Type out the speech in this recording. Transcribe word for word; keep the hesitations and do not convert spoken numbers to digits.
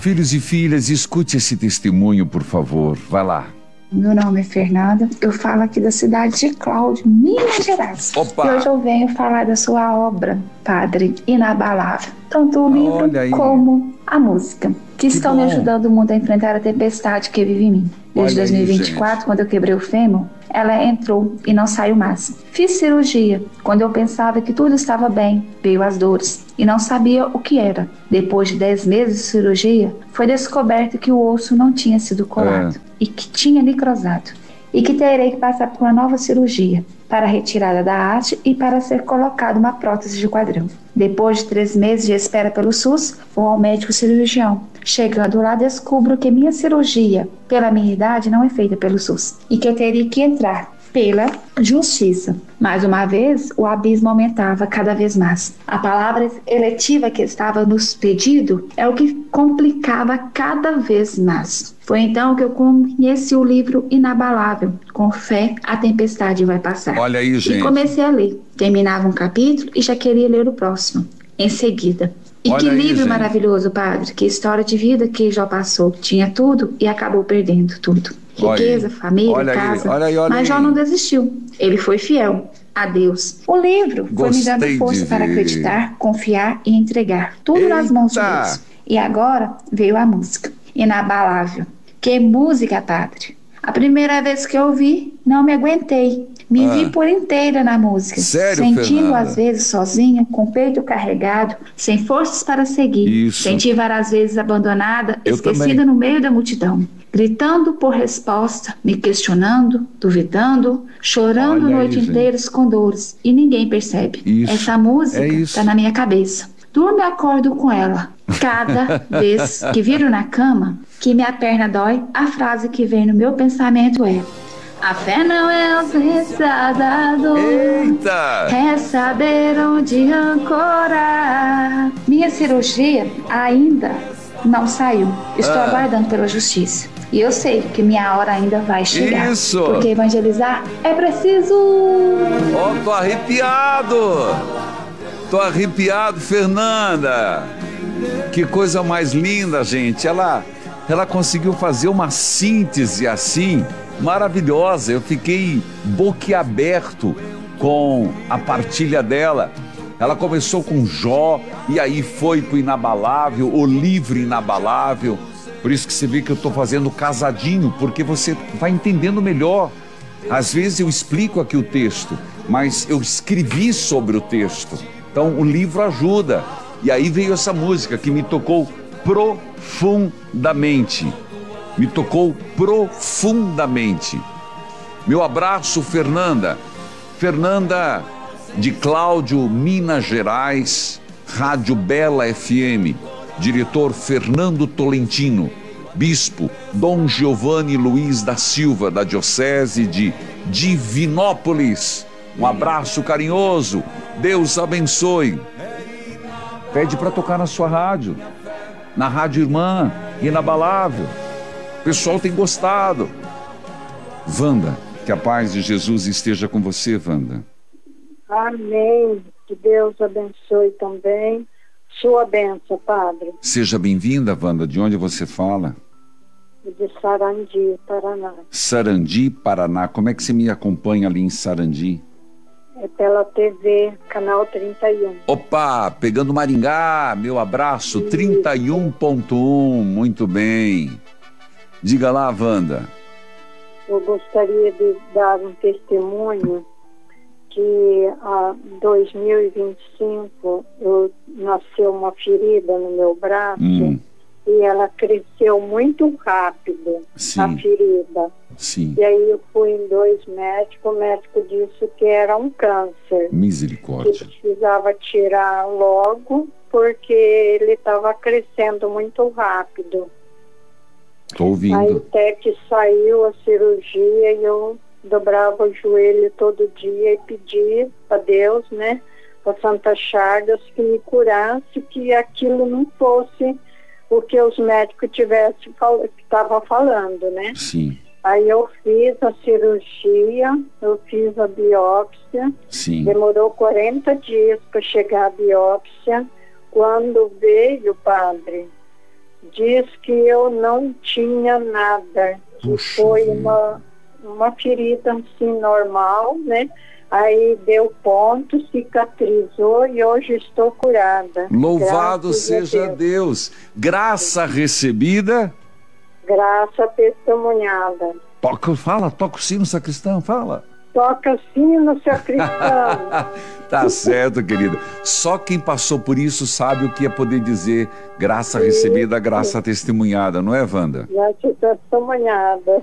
Filhos e filhas, escute esse testemunho, por favor. Vai lá. Meu nome é Fernanda, eu falo aqui da cidade de Cláudio, Minas Gerais. Opa! E hoje eu venho falar da sua obra, Padre, inabalável. Tanto o livro como a música, que, que estão bom. me ajudando o mundo a enfrentar a tempestade que vive em mim. Desde dois mil e vinte e quatro, quando eu quebrei o fêmur, ela entrou e não saiu mais. Fiz cirurgia. Quando eu pensava que tudo estava bem, veio as dores e não sabia o que era. Depois de dez meses de cirurgia, foi descoberto que o osso não tinha sido colado é. e que tinha necrosado. E que terei que passar por uma nova cirurgia para a retirada da haste e para ser colocada uma prótese de quadril. Depois de três meses de espera pelo SUS, vou ao médico cirurgião. Chegando lá, descubro que minha cirurgia, pela minha idade, não é feita pelo SUS e que eu teria que entrar pela justiça. Mais uma vez, o abismo aumentava cada vez mais. A palavra eletiva que estava nos pedido é o que complicava cada vez mais. Foi então que eu conheci o livro Inabalável. Com fé, a tempestade vai passar. Olha aí, gente. E comecei a ler. Terminava um capítulo e já queria ler o próximo. Em seguida. E Olha que aí, livro gente. maravilhoso, Padre. Que história de vida que já passou. Tinha tudo e acabou perdendo tudo. Riqueza, família, olha casa. Aí, olha aí, olha mas Jó não desistiu. Ele foi fiel a Deus. O livro foi me dando força para acreditar, confiar e entregar tudo Eita. nas mãos de Deus. E agora veio a música. Inabalável. Que música, Padre. A primeira vez que eu ouvi, não me aguentei. Me ah. vi por inteira na música. Sério, Sentindo Fernanda? às vezes sozinha, com o peito carregado, sem forças para seguir. Isso. Senti várias vezes abandonada, eu esquecida também. no meio da multidão. Gritando por resposta, me questionando, duvidando, chorando Olha a noite aí, inteira com dores. E ninguém percebe. Isso. Essa música é está na minha cabeça. Durmo e acordo com ela. Cada vez que viro na cama, que minha perna dói, a frase que vem no meu pensamento é: a fé não é ausência da dor. Eita! É saber onde ancorar. Minha cirurgia ainda não saiu. Estou ah. aguardando pela justiça. E eu sei que minha hora ainda vai chegar. Isso! Porque evangelizar é preciso. Ó, oh, tô arrepiado! Tô arrepiado, Fernanda! Que coisa mais linda, gente. Ela, ela conseguiu fazer uma síntese assim, maravilhosa. Eu fiquei boquiaberto com a partilha dela. Ela começou com Jó e aí foi pro Inabalável, o livro Inabalável. Por isso que você vê que eu estou fazendo casadinho, porque você vai entendendo melhor. Às vezes eu explico aqui o texto, mas eu escrevi sobre o texto. Então o livro ajuda. E aí veio essa música que me tocou profundamente. Me tocou profundamente. Meu abraço, Fernanda. Fernanda de Cláudio, Minas Gerais, Rádio Bela F M. Diretor Fernando Tolentino. Bispo Dom Giovanni Luiz da Silva, da Diocese de Divinópolis. Um abraço carinhoso. Deus abençoe. Pede para tocar na sua rádio, na Rádio Irmã, Inabalável. O pessoal tem gostado. Wanda, que a paz de Jesus esteja com você, Wanda. Amém. Que Deus abençoe também. Sua bênção, Padre. Seja bem-vinda, Wanda. De onde você fala? De Sarandi, Paraná. Sarandi, Paraná. Como é que você me acompanha ali em Sarandi? É pela T V, canal trinta e um. Opa, pegando Maringá, meu abraço, Isso. trinta e um ponto um, muito bem. Diga lá, Wanda. Eu gostaria de dar um testemunho que em dois mil e vinte e cinco eu nasceu uma ferida no meu braço hum. e ela cresceu muito rápido, Sim. a ferida. Sim. E aí eu fui em dois médicos, o médico disse que era um câncer. Misericórdia. Que precisava tirar logo, porque ele estava crescendo muito rápido. Estou ouvindo. Aí até que saiu a cirurgia e eu dobrava o joelho todo dia e pedia a Deus, né, a Santa Chagas, que me curasse, que aquilo não fosse o que os médicos tivessem estavam falando, né? Sim. Aí eu fiz a cirurgia, eu fiz a biópsia. Sim. Demorou quarenta dias para chegar a biópsia. Quando veio, padre, diz que eu não tinha nada, que Puxa foi vida. uma, uma ferida assim normal, né? Aí deu ponto, cicatrizou e hoje estou curada. Louvado Graças seja a Deus. Deus. Graça recebida. Graça testemunhada. Toca, fala, toca o sino, sacristão, fala. Toca sino, sacristão. Tá certo, querida. Só quem passou por isso sabe o que é poder dizer graça recebida, graça testemunhada, não é, Wanda? Graça testemunhada.